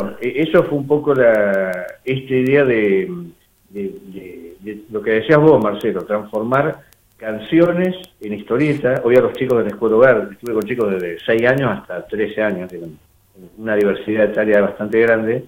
Eso fue un poco esta idea de lo que decías vos, Marcelo, transformar canciones en historietas. Hoy a los chicos de la escuela hogar, estuve con chicos desde 6 años hasta 13 años, en una diversidad etaria bastante grande,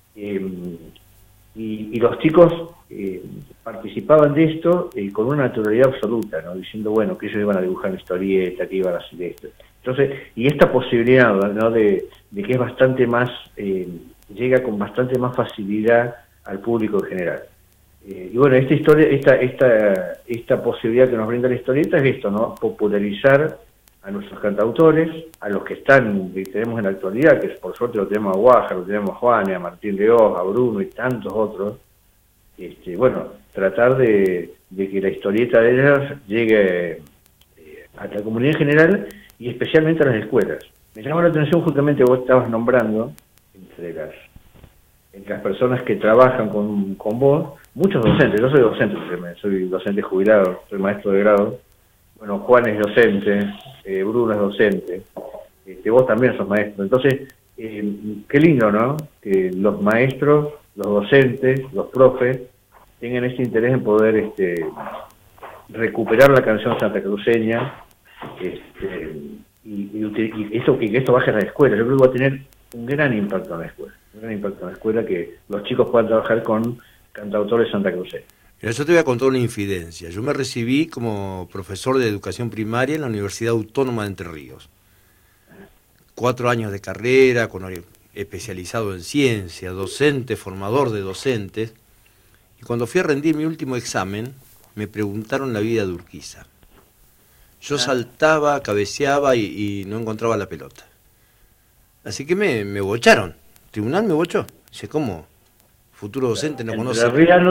y los chicos participaban de esto con una naturalidad absoluta, ¿no? Diciendo, bueno, que ellos iban a dibujar una historieta, que iban a hacer esto. Entonces, y esta posibilidad, ¿no? de que es bastante más, llega con bastante más facilidad al público en general. Y bueno, esta historia, esta posibilidad que nos brinda la historieta es esto, ¿no? Popularizar a nuestros cantautores, a los que tenemos en la actualidad, que por suerte lo tenemos a Guaja, lo tenemos a Juan, a Martín de Oz, a Bruno y tantos otros. Bueno, tratar de que la historieta de ellos llegue a la comunidad en general y especialmente a las escuelas. Me llamó la atención justamente, vos estabas nombrando, entre las personas que trabajan con vos, muchos docentes. Yo soy docente, soy docente jubilado, soy maestro de grado. Bueno, Juan es docente, Bruno es docente, vos también sos maestro. Entonces, qué lindo, ¿no? Que los maestros, los docentes, los profes, tengan este interés en poder recuperar la canción santacruceña, y que esto baje a la escuela. Yo creo que va a tener un gran impacto en la escuela. Un gran impacto en la escuela, que los chicos puedan trabajar con cantautores santacruceños. Mira, yo te voy a contar una infidencia. Yo me recibí como profesor de educación primaria en la Universidad Autónoma de Entre Ríos. 4 años de carrera, especializado en ciencia, docente, formador de docentes. Y cuando fui a rendir mi último examen, me preguntaron la vida de Urquiza. Yo saltaba, cabeceaba y no encontraba la pelota. Así que me bocharon. El tribunal me bochó. Dice, ¿cómo? Futuro docente no conoce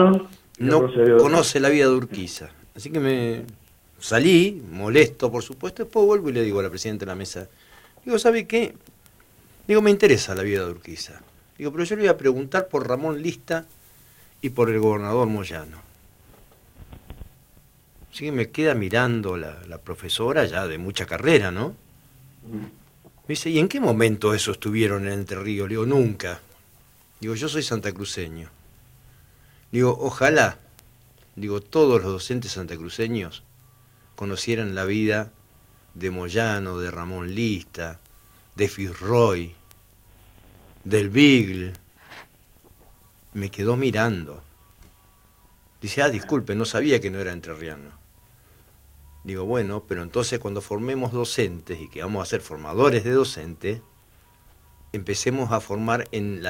la vida de Urquiza. Así que me salí, molesto por supuesto, después vuelvo y le digo a la presidenta de la mesa, digo, ¿sabe qué? Digo, me interesa la vida de Urquiza. Digo, pero yo le voy a preguntar por Ramón Lista y por el gobernador Moyano. Así que me queda mirando la profesora ya de mucha carrera, ¿no? Me dice, ¿y en qué momento eso estuvieron en Entre Ríos? Le digo, nunca. Digo, yo soy santacruceño. Digo, ojalá, todos los docentes santacruceños conocieran la vida de Moyano, de Ramón Lista, de Fitzroy, del Beagle. Me quedó mirando. Dice, disculpe, no sabía que no era entrerriano. Digo, bueno, pero entonces cuando formemos docentes y que vamos a ser formadores de docentes, empecemos a formar en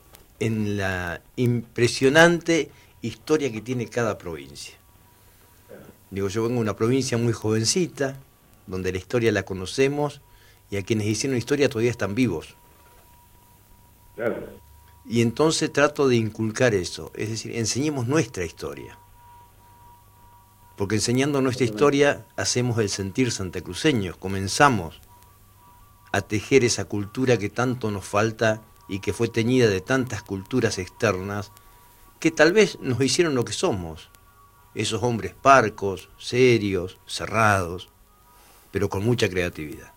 la impresionante historia que tiene cada provincia. Digo, yo vengo de una provincia muy jovencita, donde la historia la conocemos y a quienes hicieron historia todavía están vivos. Claro. Y entonces trato de inculcar eso, es decir, enseñemos nuestra historia. Porque enseñando nuestra historia hacemos el sentir santacruceños, comenzamos a tejer esa cultura que tanto nos falta y que fue teñida de tantas culturas externas que tal vez nos hicieron lo que somos, esos hombres parcos, serios, cerrados, pero con mucha creatividad.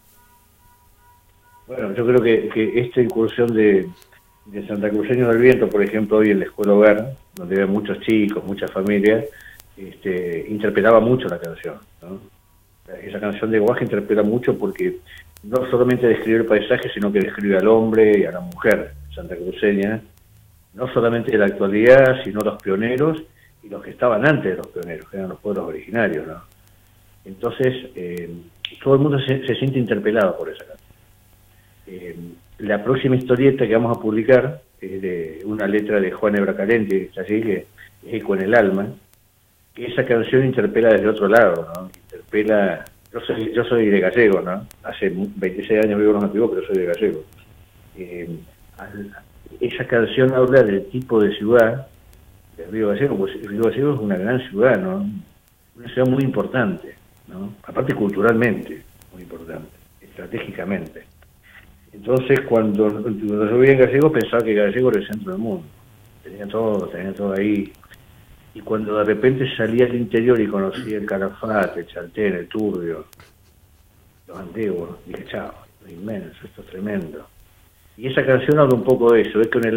Bueno, yo creo que esta incursión de Santacruceños del Viento, por ejemplo, hoy en la escuela hogar, donde hay muchos chicos, muchas familias, interpelaba mucho la canción, ¿no? Esa canción de Guaje interpela mucho porque no solamente describe el paisaje, sino que describe al hombre y a la mujer santacruceña, no solamente de la actualidad, sino los pioneros y los que estaban antes de los pioneros, que eran los pueblos originarios, ¿no? Entonces, todo el mundo se siente interpelado por esa canción. La próxima historieta que vamos a publicar es de una letra de Juan Ebracalenti, que está allí, que es Eco en el alma, que esa canción interpela desde otro lado, ¿no? Interpela... Yo soy de Gallego, ¿no? Hace 26 años vivo en los Antiguos, pero soy de Gallego. Esa canción habla del tipo de ciudad de Río Gallego, pues Río Gallego es una gran ciudad, ¿no? Una ciudad muy importante, ¿no? Aparte culturalmente, muy importante, estratégicamente. Entonces, cuando yo vivía en Gallego, pensaba que Gallego era el centro del mundo. Tenía todo ahí. Y cuando de repente salí al interior y conocí el Calafate, el Chaltén, el Turbio, los Antiguos, dije, chao, esto es inmenso, esto es tremendo. Y esa canción habla un poco de eso, es que en el